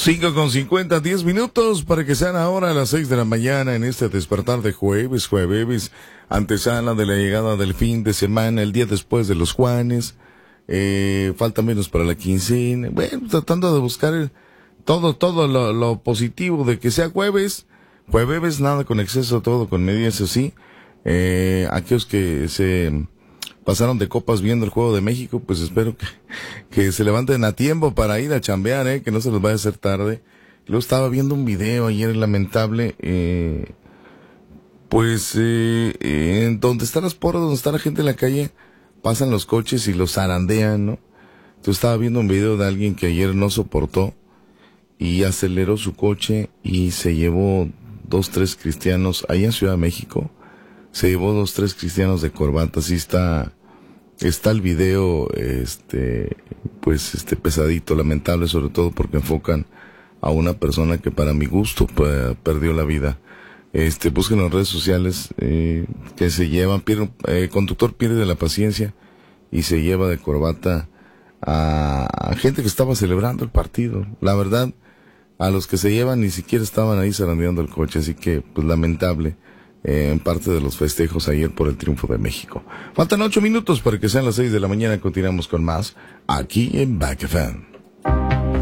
5:50, 10 minutos para que sean ahora las 6 de la mañana en este despertar de jueves, antesala de la llegada del fin de semana, el día después de los Juanes, falta menos para la quincena, bueno, tratando de buscar todo lo positivo de que sea jueves, nada con exceso, todo con medida, eso sí, aquellos que se pasaron de copas viendo el Juego de México, pues espero que se levanten a tiempo para ir a chambear, que no se les vaya a hacer tarde. Luego estaba viendo un video ayer lamentable, en donde están las porras, donde está la gente en la calle, pasan los coches y los zarandean, ¿no? Entonces estaba viendo un video de alguien que ayer no soportó y aceleró su coche y se llevó 2-3 cristianos, allá en Ciudad de México. Se llevó 2-3 cristianos de corbata, así está el video, pesadito, lamentable, sobre todo porque enfocan a una persona que para mi gusto perdió la vida. Busquen en las redes sociales, que se llevan, conductor pierde la paciencia y se lleva de corbata a gente que estaba celebrando el partido. La verdad, a los que se llevan ni siquiera estaban ahí zarandeando el coche, así que, pues, lamentable. En parte de los festejos ayer por el triunfo de México. Faltan 8 minutos para que sean las 6 de la mañana. Continuamos con más aquí en Back FM.